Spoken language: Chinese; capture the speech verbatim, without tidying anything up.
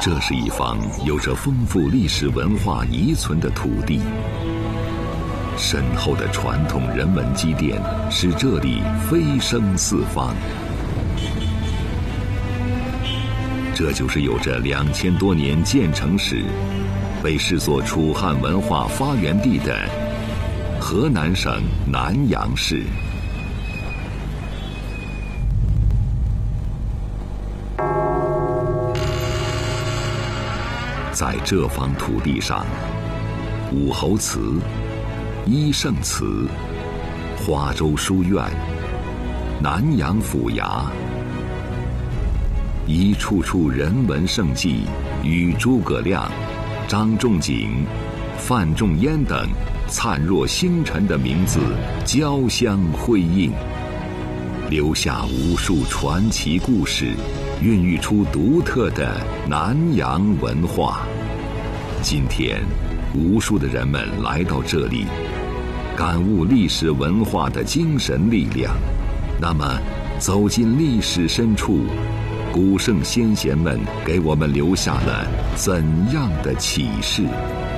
这是一方有着丰富历史文化遗存的土地，深厚的传统人文积淀使这里飞升四方。这就是有着两千多年建成史，被视作楚汉文化发源地的河南省南阳市。在这方土地上，武侯祠、医圣祠、花洲书院、南阳府衙，一处处人文胜迹与诸葛亮、张仲景、范仲淹等灿若星辰的名字交相辉映，留下无数传奇故事，孕育出独特的南阳文化。今天，无数的人们来到这里，感悟历史文化的精神力量。那么，走进历史深处，古圣先贤们给我们留下了怎样的启示？